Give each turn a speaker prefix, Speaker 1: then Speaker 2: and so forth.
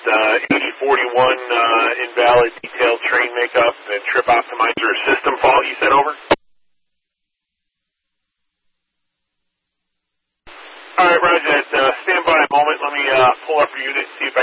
Speaker 1: 8041 invalid detailed train makeup and trip optimizer system fault you sent over? All right, Roger that. Stand by a moment. Let me pull up your unit and see if